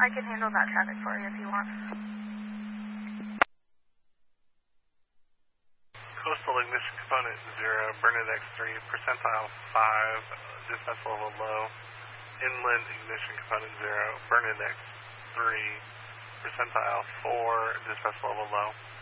I can handle that traffic for you if you want. Coastal ignition component 0, Burnett X3, percentile 5, dispatch level low. Inland ignition component 0, Burnett X3, percentile 4, dispatch level low.